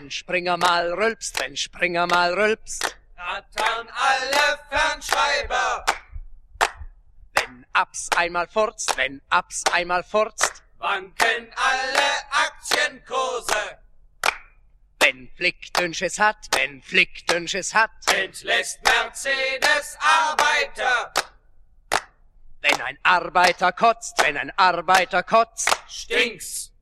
Wenn Springer mal rülpst, wenn Springer mal rülpst. Rattern alle Fernschreiber. Wenn Abs einmal furzt, wenn Abs einmal furzt. Wanken alle Aktienkurse. Wenn Flick Dünnsches hat, wenn Flick Dünnsches hat. Entlässt Mercedes Arbeiter. Wenn ein Arbeiter kotzt, wenn ein Arbeiter kotzt. Stinks.